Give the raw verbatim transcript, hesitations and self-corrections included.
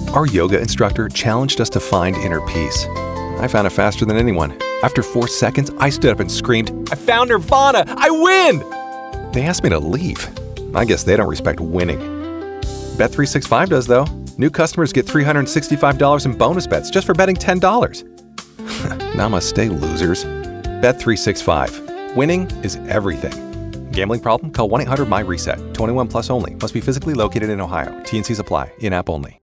Our yoga instructor challenged us to find inner peace. I found it faster than anyone. After four seconds, I stood up and screamed, "I found Nirvana! I win!" They asked me to leave. I guess they don't respect winning. Bet three sixty-five does, though. New customers get three hundred sixty-five dollars in bonus bets just for betting ten dollars. Namaste, losers. Bet three sixty-five. Winning is everything. Gambling problem? Call one eight hundred M Y RESET. twenty-one plus only. Must be physically located in Ohio. T N Cs apply. In-app only.